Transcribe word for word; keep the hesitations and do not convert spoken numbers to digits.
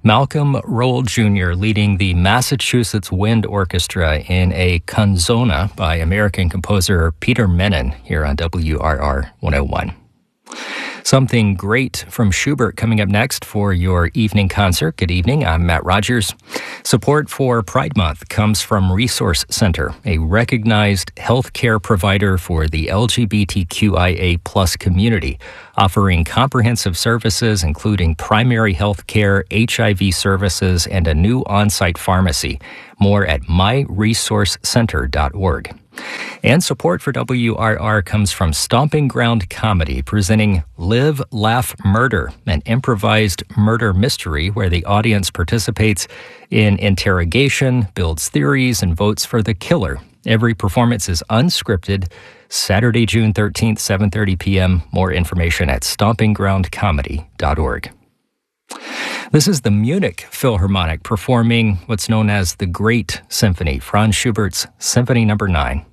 Malcolm Roll Junior leading the Massachusetts Wind Orchestra in a canzona by American composer Peter Menon here on W R R one oh one. Something great from Schubert coming up next for your evening concert. Good evening, I'm Matt Rogers. Support for Pride Month comes from Resource Center, a recognized healthcare provider for the L G B T Q I A plus community, offering comprehensive services including primary health care, H I V services, and a new on-site pharmacy. More at my resource center dot org. And support for W R R comes from Stomping Ground Comedy, presenting Live, Laugh, Murder, an improvised murder mystery where the audience participates in interrogation, builds theories, and votes for the killer. Every performance is unscripted. Saturday, June thirteenth, seven thirty p.m. More information at stomping ground comedy dot org. This is the Munich Philharmonic performing what's known as the Great Symphony, Franz Schubert's Symphony Number nine.